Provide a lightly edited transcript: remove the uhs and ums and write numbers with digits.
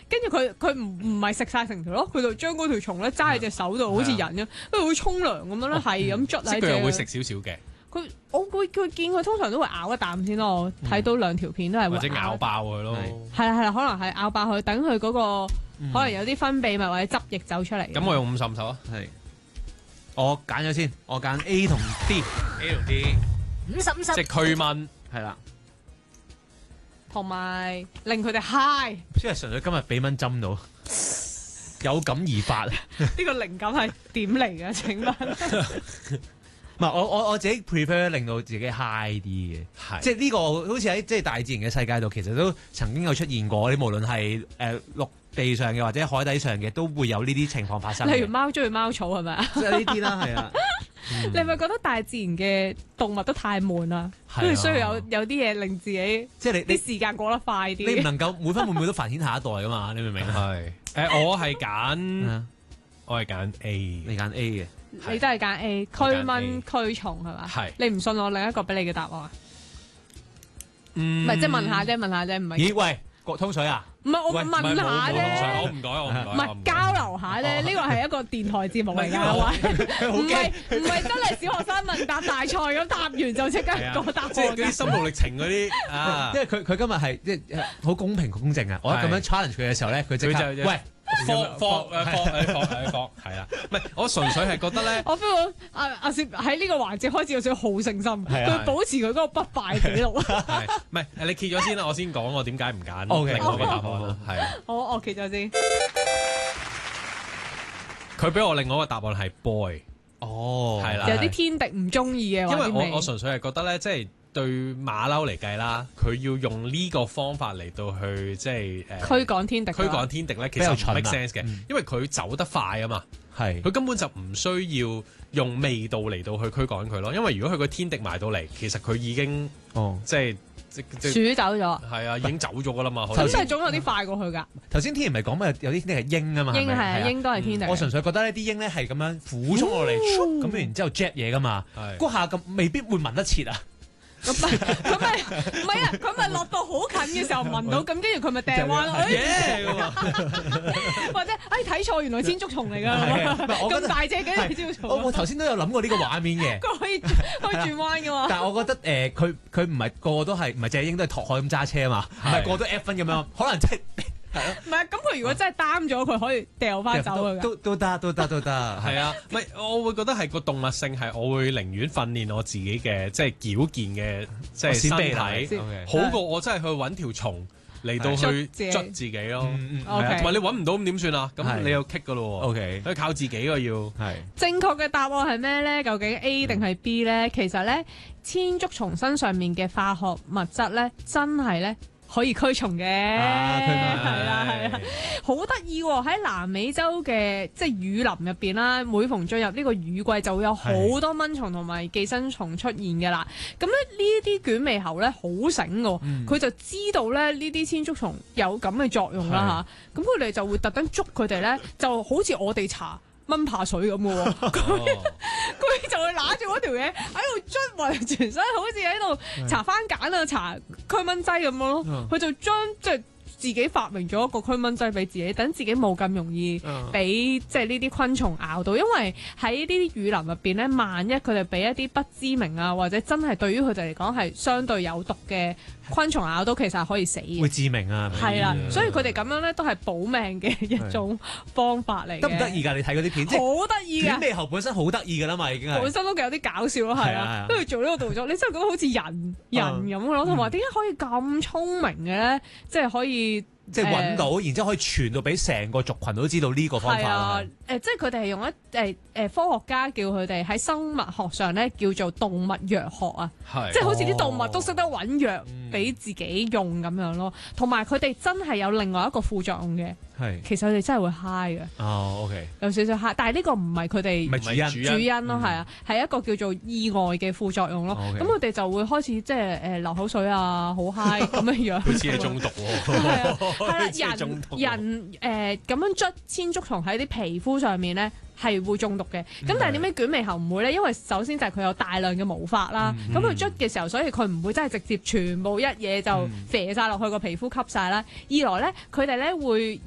跟住佢唔係食晒成條咯，佢就將嗰條蟲咧揸喺隻手度，好似人咁，跟住會沖涼咁樣咧，係咁捽喺隻。 佢又會食少少嘅。 佢見佢通常都會咬一啖先咯，我睇到兩條片都係會或者咬爆佢咯。 係啦，可能係咬爆佢，等佢嗰個可能有啲分泌物或者汁液走出嚟。 咁我用50-50啊。 係。我揀咗先，我揀 A 同 D。A 同 D。 50-50。 即係驅蚊。 係啦。 同埋令佢哋 high。 即係純粹今日俾蚊針到，有感而發。 呢個靈感係點嚟嘅？請問？ 唔係我自己 prefer 令到自己 high 啲嘅，即係呢個好似喺即係大自然嘅世界度，其實都曾經有出現過。你無論係陸地上嘅或者海底上嘅，都會有呢啲情況發生。 例如貓中意貓草係咪啊？ 即係呢啲啦，係啊。 你係咪覺得大自然嘅動物都太悶啦？跟住需要有啲嘢令自己即係你啲時間過得快啲。 你唔能夠每分每秒都繁衍下一代噶嘛？你明唔明啊？ 係我係揀 A， 你揀 A 嘅。 你都係揀 A， 驅蚊驅蟲係嘛？ 係。你唔信我另一個俾你嘅答案啊？唔係即係問下啫，唔係。 咦喂，國通水啊？ 唔係我問下啫， 我唔改。 唔係交流下啫，呢個係一個電台節目嚟㗎，唔係真係小學生問答大賽咁答完就即刻個答案。 即係嗰啲心路歷程嗰啲啊， 因為佢今日係即係好公平公正啊！我咁樣 challenge 佢嘅時候咧，佢即刻喂。 放係啦，唔係我純粹係覺得咧， 我 feel 到阿薛喺呢個環節開始有少少好勝心，佢保持佢嗰個不敗記錄。 唔係你揭咗先啦，我先講我點解唔揀另外個答案啦。係啊， 我揭咗先。 佢俾我另外一個答案係 boy。 哦， 係啦， 有啲天敵唔中意嘅， 因為我純粹係覺得咧，即係。對馬騮嚟計啦，佢要用呢個方法嚟到去即係驅趕天敵。 驅趕天敵咧，其實唔 make sense 嘅，因為佢走得快啊嘛， 係佢根本就唔需要用味道嚟到去驅趕佢咯。因為如果佢個天敵埋到嚟，其實佢已經即係鼠走咗。 係啊，已經走咗噶啦嘛。 咁即係總有啲快過去㗎。 頭先天然咪講咩？有啲天敵係鷹啊嘛。 鷹係啊，鷹都係天敵。 我純粹覺得呢啲鷹咧係咁樣俯衝落嚟，咁然之後 jet 嘢㗎嘛。嗰下咁未必會聞得切啊。 佢咪落到好近嘅時候聞到，咁跟住佢咪掟彎咯。或者睇錯，原來千足蟲嚟㗎，咁大隻嘅千足蟲。 我頭先都有諗過呢個畫面嘅。 佢可以轉彎㗎嘛？ 但係我覺得佢唔係個個都係，唔係隻鷹都係拓海咁揸車啊嘛，唔係個個都 F 分咁樣，可能真係。係咯， 唔係咁佢如果真係擔咗，佢可以掉翻走佢㗎。 都得， 係啊，唔係我會覺得係個動物性係，我會寧願訓練我自己嘅即係矯健嘅即係身體，好過我真係去揾條蟲嚟到去捽自己咯。同埋你揾唔到咁點算啊？咁你又棘㗎咯喎。 OK， 佢靠自己㗎要。係正確嘅答案係咩咧？究竟 A 定係 B 咧？其實咧，千足蟲身上面嘅化學物質咧，真係咧。可以驅蟲嘅，係啦，好得意喎！喺南美洲嘅即係雨林入邊啦，每逢進入呢個雨季，就會有好多蚊蟲同埋寄生蟲出現嘅啦。咁咧呢啲捲尾猴咧好醒嘅，佢就知道咧呢啲千足蟲有咁嘅作用啦嚇。咁佢哋就會特登捉佢哋咧，就好似我哋搽蚊怕水咁嘅喎，佢就會揦住嗰條嘢喺度捽勻全身，好似喺度搽番梘啊、搽驅蚊劑咁樣咯。佢就將即係自己發明咗一個驅蚊劑俾自己，等自己冇咁容易俾即係呢啲昆蟲咬到。因為喺呢啲雨林入邊咧，萬一佢哋俾一啲不知名啊，或者真係對於佢哋嚟講係相對有毒嘅昆蟲咬到，其實係可以死嘅， 會致命啊！ 係啦，所以佢哋咁樣咧都係保命嘅一種方法嚟嘅。 得唔得意㗎？你睇嗰啲片， 好得意㗎！ 捲尾猴本身好得意㗎啦嘛，已經係本身都有啲搞笑咯，係啊，跟住做呢個動作，你真係覺得好似人咁咯，同埋點解可以咁聰明嘅咧？即係可以。 即係揾到，然之後可以傳到俾成個族群都知道呢個方法啦。 即係佢哋係用科學家叫佢哋喺生物學上咧叫做動物藥學啊，即係好似啲動物都識得揾藥俾自己用咁樣咯。同埋佢哋真係有另外一個副作用嘅，其實佢哋真係會 high 嘅。 哦 ，OK， 有少少 high，但係呢個唔係佢哋主因咯，係啊，係一個叫做意外嘅副作用咯。咁佢哋就會開始即係流口水啊，好 high 咁樣樣。 好似係中毒喎。 係啦，人咁樣捽千足蟲喺啲皮膚上面咧係會中毒嘅。咁但係點解捲尾猴唔會咧？因為首先就係佢有大量嘅毛髮啦。咁佢捽嘅時候，所以佢唔會真係直接全部一嘢就射晒落去個皮膚吸晒啦。二來咧，佢哋咧會